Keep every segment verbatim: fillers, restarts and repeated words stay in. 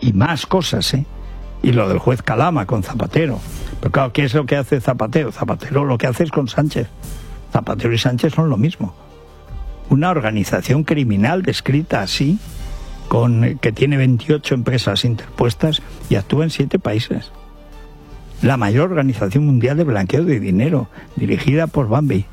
y más cosas, ¿eh? Y lo del juez Calama con Zapatero. Pero claro, ¿qué es lo que hace Zapatero? Zapatero lo que hace es con Sánchez. Zapatero y Sánchez son lo mismo. Una organización criminal descrita así, con que tiene veintiocho empresas interpuestas y actúa en siete países. La mayor organización mundial de blanqueo de dinero, dirigida por Bambi.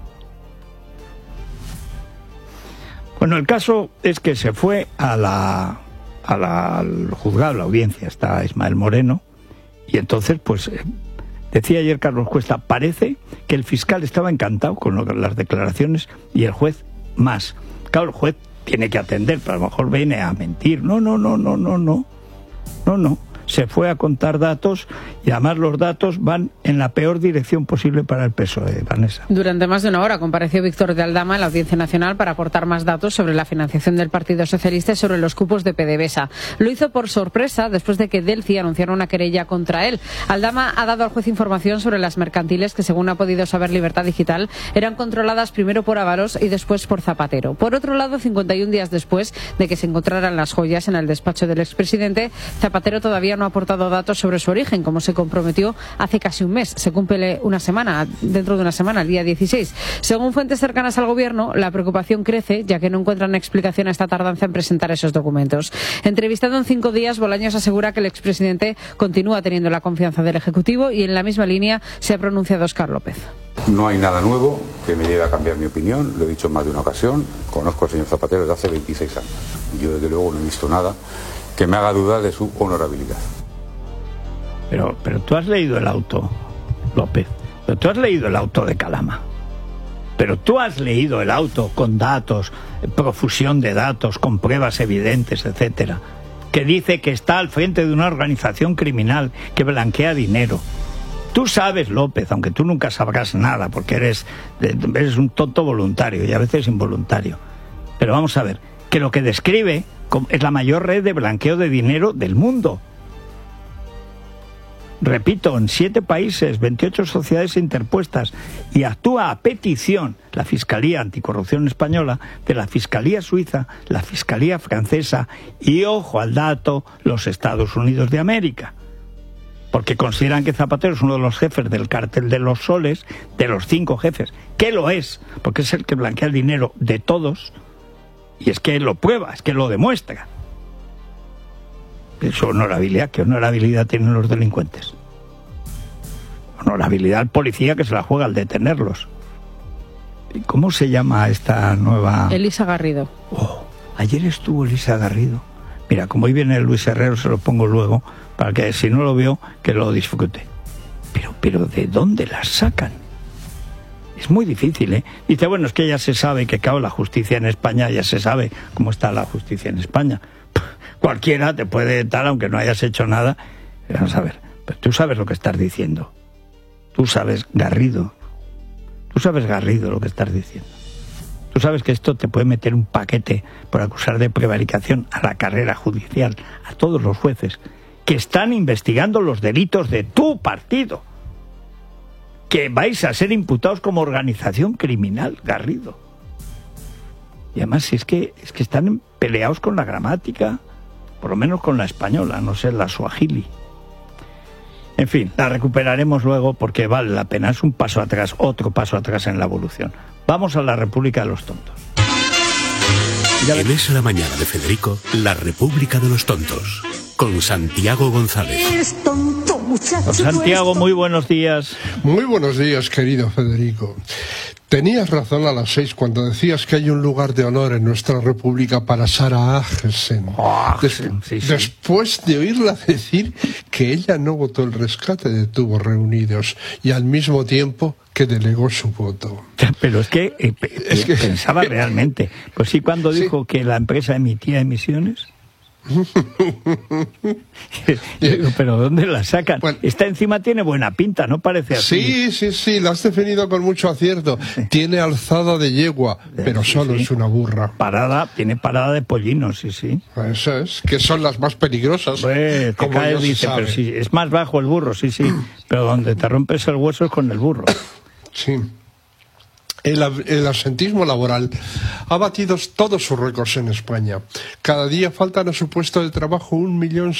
Bueno, el caso es que se fue a la, a la, al juzgado, a la audiencia, está Ismael Moreno, y entonces, pues, eh, decía ayer Carlos Cuesta, parece que el fiscal estaba encantado con lo, las declaraciones y el juez más. Claro, el juez tiene que atender, pero a lo mejor viene a mentir. No, no, no, no, no, no, no, no. Se fue a contar datos y además los datos van en la peor dirección posible para el P S O E, Vanessa. Durante más de una hora compareció Víctor de Aldama en la Audiencia Nacional para aportar más datos sobre la financiación del Partido Socialista y sobre los cupos de PDVSA. Lo hizo por sorpresa después de que Delphi anunciara una querella contra él. Aldama ha dado al juez información sobre las mercantiles que, según ha podido saber Libertad Digital, eran controladas primero por Ábalos y después por Zapatero. Por otro lado, cincuenta y un días después de que se encontraran las joyas en el despacho del expresidente, Zapatero todavía no ha aportado datos sobre su origen, como se comprometió hace casi un mes. Se cumple una semana, dentro de una semana, el día dieciséis. Según fuentes cercanas al gobierno, la preocupación crece, ya que no encuentran explicación a esta tardanza en presentar esos documentos. Entrevistado en cinco días, Bolaños asegura que el expresidente continúa teniendo la confianza del Ejecutivo y en la misma línea se ha pronunciado Óscar López. No hay nada nuevo que me lleve a cambiar mi opinión, lo he dicho en más de una ocasión. Conozco al señor Zapatero desde hace veintiséis años. Yo, desde luego, no he visto nada que me haga dudar de su honorabilidad. Pero, pero tú has leído el auto, López. Pero tú has leído el auto de Calama. Pero tú has leído el auto con datos, profusión de datos, con pruebas evidentes, etcétera, que dice que está al frente de una organización criminal que blanquea dinero. Tú sabes, López, aunque tú nunca sabrás nada, porque eres, eres un tonto voluntario y a veces involuntario. Pero vamos a ver, que lo que describe es la mayor red de blanqueo de dinero del mundo. Repito, en siete países, veintiocho sociedades interpuestas, y actúa a petición la Fiscalía Anticorrupción Española, de la Fiscalía Suiza, la Fiscalía Francesa y, ojo al dato, los Estados Unidos de América. Porque consideran que Zapatero es uno de los jefes del cártel de los soles, de los cinco jefes, que lo es, porque es el que blanquea el dinero de todos, y es que lo prueba, es que lo demuestra. Su honorabilidad, ¿qué honorabilidad tienen los delincuentes? Honorabilidad al policía que se la juega al detenerlos. ¿Y cómo se llama esta nueva...? Elisa Garrido. Oh, ayer estuvo Elisa Garrido. Mira, como hoy viene Luis Herrero, se lo pongo luego, para que si no lo veo, que lo disfrute. Pero, pero ¿de dónde las sacan? Es muy difícil, ¿eh? Dice, bueno, es que ya se sabe que, claro, la justicia en España, ya se sabe cómo está la justicia en España. Cualquiera te puede dar, aunque no hayas hecho nada. Vamos a ver, pero tú sabes lo que estás diciendo. Tú sabes, Garrido. Tú sabes, Garrido, lo que estás diciendo. Tú sabes que esto te puede meter un paquete por acusar de prevaricación a la carrera judicial, a todos los jueces que están investigando los delitos de tu partido. Que vais a ser imputados como organización criminal, Garrido. Y además, si es que, es que están peleados con la gramática, por lo menos con la española, no sé, la suajili. En fin, la recuperaremos luego porque vale la pena. Es un paso atrás, otro paso atrás en la evolución. Vamos a la República de los Tontos. En Es la Mañana de Federico, la República de los Tontos, con Santiago González. Eres tonto, muchacho. Santiago, muy buenos días. Muy buenos días, querido Federico. Tenías razón a las seis cuando decías que hay un lugar de honor en nuestra república para Sara Agesen. Oh, Des sí, sí. Después de oírla decir que ella no votó el rescate de Tubos Reunidos y al mismo tiempo que delegó su voto. Pero es que, eh, es que pensaba realmente. Pues sí, cuando sí. dijo que la empresa emitía emisiones. Digo, pero ¿dónde la sacan? Bueno, esta encima tiene buena pinta, ¿no parece así? Sí, sí, sí, la has definido con mucho acierto. Sí. Tiene alzada de yegua, pero sí, solo sí. es una burra. Parada, tiene parada de pollinos, sí, sí. Eso es, que son las más peligrosas. Pues, te cae, dice, pero sí, es más bajo el burro, sí, sí, pero donde te rompes el hueso es con el burro. Sí. El, el absentismo laboral ha batido todos sus récords en España. Cada día faltan a su puesto de trabajo un millón